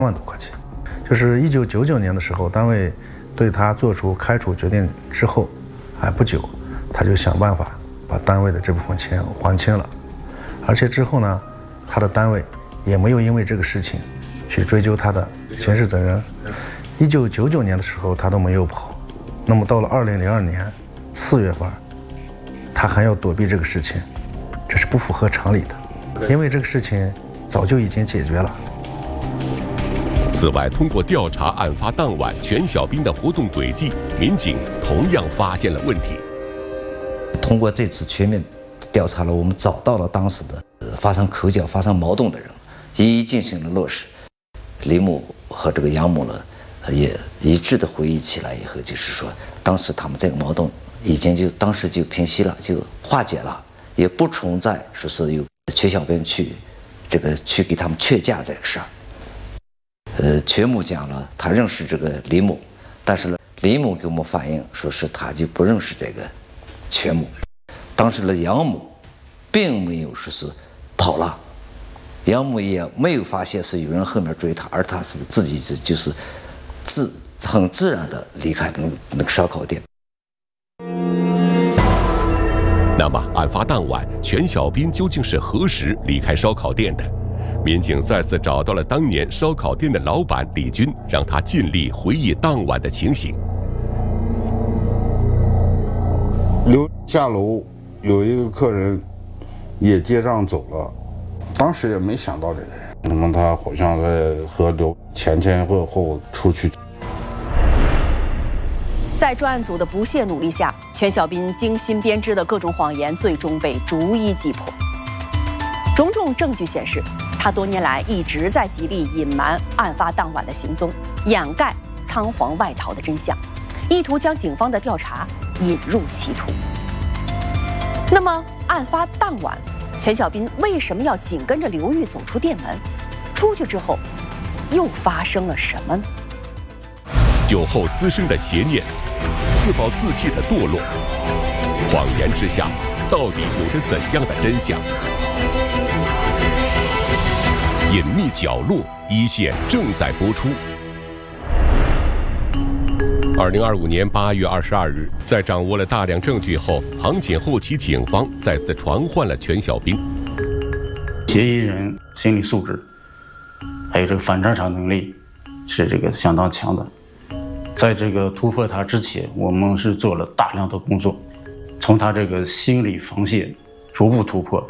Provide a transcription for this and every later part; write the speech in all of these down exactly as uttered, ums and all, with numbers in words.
万多块钱。就是一九九九年的时候，单位对他做出开除决定之后，还不久，他就想办法把单位的这部分钱还清了。而且之后呢，他的单位也没有因为这个事情去追究他的刑事责任。一九九九年的时候，他都没有跑。那么到了二零零二年四月份，他还要躲避这个事情，这是不符合常理的，因为这个事情早就已经解决了。 此外，通过调查案发当晚全小斌的活动轨迹，民警同样发现了问题。 通过这次全面调查了，我们找到了当时的、呃、发生口角、发生矛盾的人，一一进行了落实。李某和这个杨某呢，也一致的回忆起来以后，就是说，当时他们这个矛盾已经就当时就平息了，就化解了，也不存在说是有全小斌去这个去给他们劝架这个事儿。呃，全某讲了，他认识这个李某，但是呢，李某给我们反映说是他就不认识这个全某。当时的杨某并没有说是跑了，杨某也没有发现是有人后面追他，而他是自己就就是自很自然的离开那个那个烧烤店。 那么，案发当晚，全小斌究竟是何时离开烧烤店的？民警再次找到了当年烧烤店的老板李军，让他尽力回忆当晚的情形。 留下楼有一个客人也结账走了，当时也没想到这个人，那么他好像在和刘前前后后出去。 在专案组的不懈努力下，全小斌精心编织的各种谎言最终被逐一击破。种种证据显示，他多年来一直在极力隐瞒案发当晚的行踪，掩盖仓皇外逃的真相，意图将警方的调查引入歧途。那么，案发当晚，全小斌为什么要紧跟着刘玉走出店门？出去之后，又发生了什么呢？ 酒后滋生的邪念，自暴自弃的堕落，谎言之下，到底有着怎样的真相？隐秘角落一线正在播出。二零二五年八月二十二日，在掌握了大量证据后，杭锦后旗警方再次传唤了全小斌。 嫌疑人心理素质，还有这个反侦查能力，是这个相当强的。在这个突破他之前，我们是做了大量的工作，从他这个心理防线逐步突破。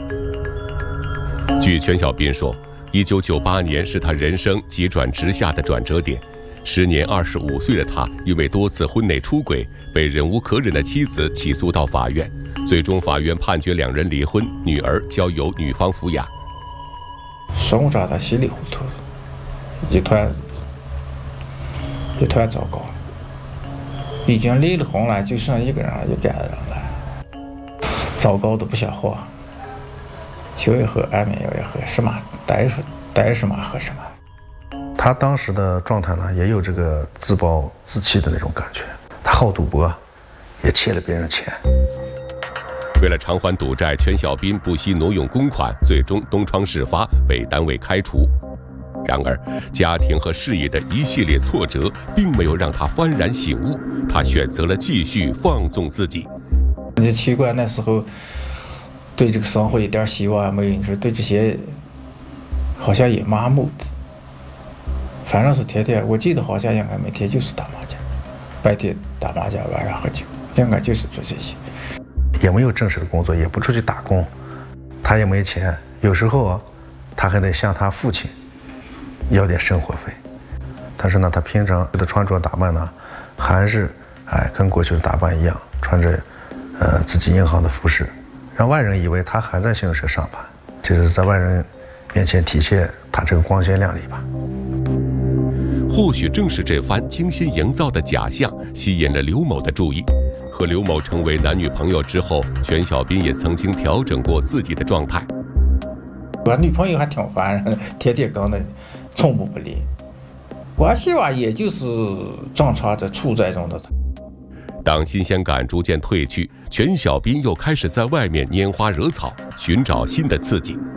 据全小斌说，一九九八年是他人生急转直下的转折点。时年二十五岁的他，因为多次婚内出轨，被忍无可忍的妻子起诉到法院，最终法院判决两人离婚，女儿交由女方抚养。 生活他稀里糊涂，一团一团糟糕了。已经离了婚了，就剩一个人了，一家人了，糟糕的不像话。酒也喝，安眠药也喝，什么逮什逮什么喝什么。 他当时的状态呢，也有这个自暴自弃的那种感觉。他好赌博，也欠了别人钱。 为了偿还赌债，全小斌不惜挪用公款，最终东窗事发，被单位开除。然而，家庭和事业的一系列挫折，并没有让他幡然醒悟，他选择了继续放纵自己。 你奇怪，那时候对这个生活一点希望也没有，你说对这些好像也麻木的。反正是天天，我记得好像应该每天就是打麻将，白天打麻将，晚上喝酒，应该就是做这些。 也没有正式的工作，也不出去打工，他也没钱，有时候啊，他还得向他父亲要点生活费。但是呢，他平常的穿着打扮呢，还是哎跟过去的打扮一样，穿着呃自己银行的服饰，让外人以为他还在信用社上班，就是在外人面前体现他这个光鲜亮丽吧。 或许正是这番精心营造的假象吸引了刘某的注意。和刘某成为男女朋友之后，全小斌也曾经调整过自己的状态。 我女朋友还挺烦人的，天天跟那，从不不离。关系吧，也就是正常的处在中的。 当新鲜感逐渐褪去，全小斌又开始在外面拈花惹草，寻找新的刺激。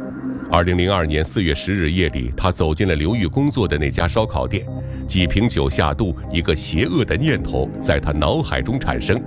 二零零二年四月十日夜里，他走进了刘玉工作的那家烧烤店，几瓶酒下肚，一个邪恶的念头在他脑海中产生。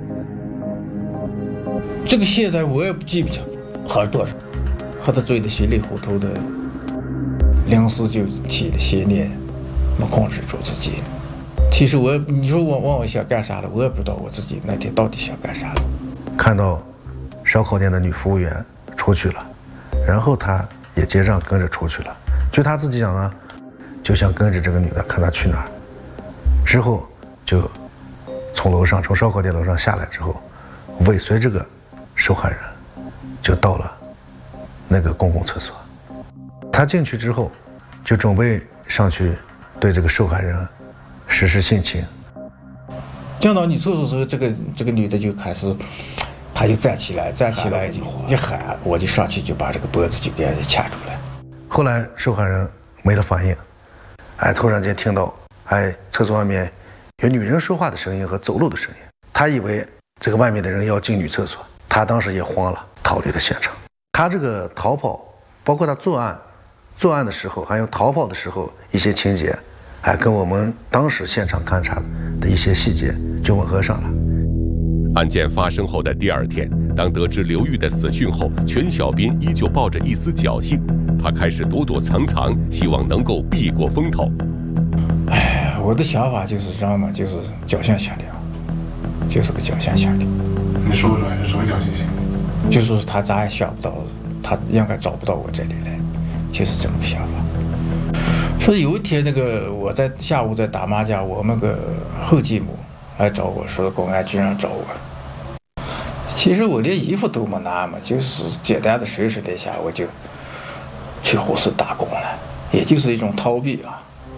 这个现在我也不记不清喝了多少，喝得醉得稀里糊涂的，临时就起了邪念，没控制住自己。其实我，你说我问我想干啥了，我也不知道我自己那天到底想干啥了。 看到烧烤店的女服务员出去了，然后他也结账跟着出去了。据他自己讲呢，就想跟着这个女的看她去哪儿。之后就从楼上从烧烤店楼上下来之后，尾随这个受害人就到了那个公共厕所。他进去之后就准备上去对这个受害人实施性侵。 进到女厕所时候，这个这个女的就开始，她就站起来，站起来就一喊，我就上去就把这个脖子就给掐住了。 后来受害人没了反应，哎，突然间听到哎厕所外面有女人说话的声音和走路的声音，他以为这个外面的人要进女厕所，他当时也慌了，逃离了现场。他这个逃跑，包括他作案、作案的时候，还有逃跑的时候一些情节，哎，跟我们当时现场勘查的一些细节就吻合上了。 案件发生后的第二天，当得知刘玉的死讯后，全小斌依旧抱着一丝侥幸，他开始躲躲藏藏，希望能够避过风头。 哎，我的想法就是知道吗？就是侥幸心理，就是个侥幸心理。 你说出来是什么侥幸心理？ 就是他咋也想不到，他应该找不到我这里来，就是这么个想法。说有一天那个我在下午在打麻将，我们个后继母来找我说公安局上找我。其实我连衣服都没拿嘛，就是简单的收拾了一下，我就去呼市打工了，也就是一种逃避啊。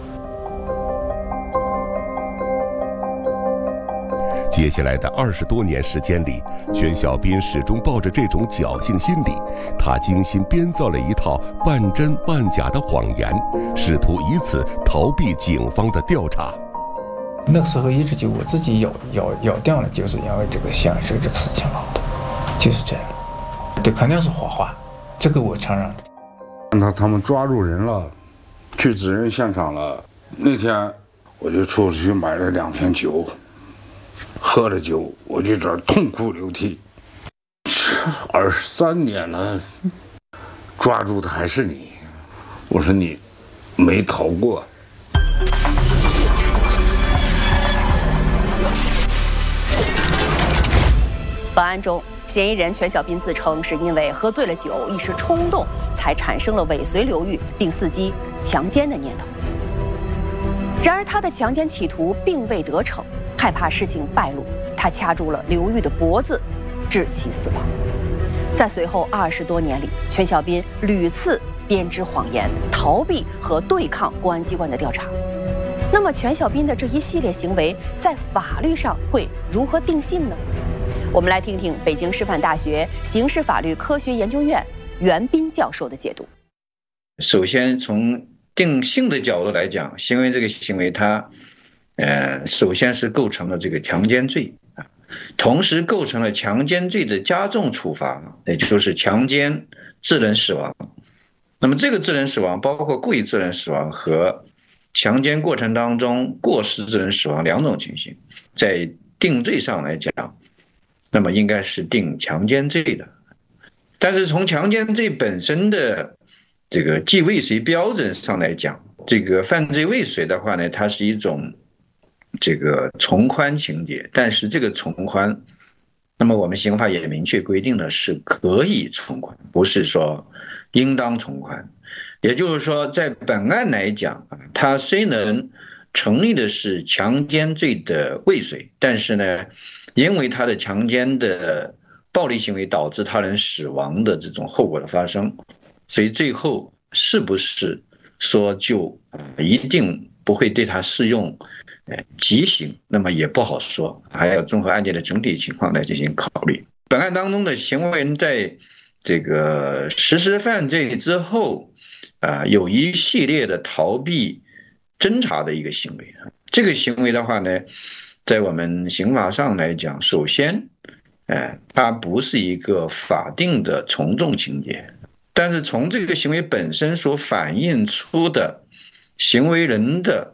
接下来的二十多年时间里，全小斌始终抱着这种侥幸心理，他精心编造了一套半真半假的谎言，试图以此逃避警方的调查。 那个时候一直就我自己咬咬咬定了，就是因为这个享受这个事情闹的，就是这样。对，肯定是谎话，这个我承认。 他他们抓住人了，去指认现场了。那天我就出去买了两瓶酒。喝了酒，我就这儿痛哭流涕。二十三年了，抓住的还是你。我说你没逃过。 本案中，嫌疑人全小斌自称是因为喝醉了酒，一时冲动，才产生了尾随刘玉并伺机强奸的念头。然而，他的强奸企图并未得逞。害怕事情败露，他掐住了刘玉的脖子，致其死亡。在随后二十多年里，全小斌屡次编织谎言，逃避和对抗公安机关的调查。那么，全小斌的这一系列行为在法律上会如何定性呢？我们来听听北京师范大学刑事法律科学研究院袁斌教授的解读。 首先，从定性的角度来讲，行为这个行为它。呃，首先是构成了这个强奸罪啊，同时构成了强奸罪的加重处罚，也就是强奸致人死亡。那么这个致人死亡包括故意致人死亡和强奸过程当中过失致人死亡两种情形，在定罪上来讲，那么应该是定强奸罪的。但是从强奸罪本身的这个既未遂标准上来讲，这个犯罪未遂的话呢，它是一种这个从宽情节，但是这个从宽，那么我们刑法也明确规定的是可以从宽，不是说应当从宽。也就是说，在本案来讲啊，它虽能成立的是强奸罪的未遂，但是呢，因为他的强奸的暴力行为导致他人死亡的这种后果的发生，所以最后是不是说就一定不会对他适用极刑，那么也不好说，还要综合案件的整体情况来进行考虑。本案当中的行为人在这个实施犯罪之后，啊、呃，有一系列的逃避侦查的一个行为。这个行为的话呢，在我们刑法上来讲，首先，呃，它不是一个法定的从重情节， 但是从这个行为本身所反映出的行为人的